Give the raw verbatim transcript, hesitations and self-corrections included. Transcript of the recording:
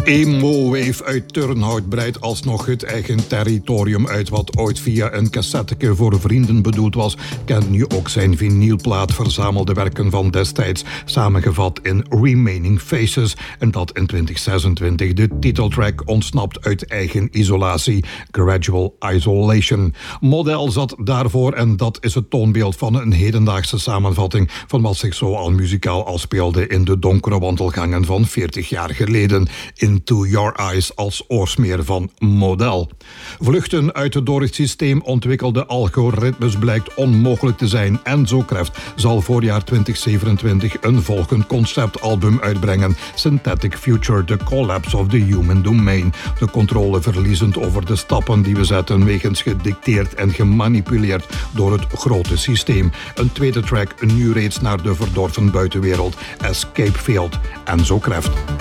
Emo-wave uit Turnhout breidt alsnog het eigen territorium uit. Wat ooit via een cassetteke voor vrienden bedoeld was, kent nu ook zijn vinylplaat verzamelde werken van destijds, samengevat in Remaining Faces. En dat in twintig zesentwintig. De titeltrack ontsnapt uit eigen isolatie, Gradual Isolation. Model zat daarvoor en dat is het toonbeeld van een hedendaagse samenvatting van wat zich zo al muzikaal afspeelde in de donkere wandelgangen van veertig jaar geleden. Into Your Eyes als oorsmeer van Model. Vluchten uit door het systeem ontwikkelde algoritmes blijkt onmogelijk te zijn en Zocraft zal voorjaar twintig zevenentwintig een volgend conceptalbum uitbrengen. Synthetic Future, The Collapse of the Human Domain. De controle verliezend over de stappen die we zetten wegens gedicteerd en gemanipuleerd door het grote systeem. Een tweede track nu reeds naar de verdorven buitenwereld, Escape Field en Zocraft.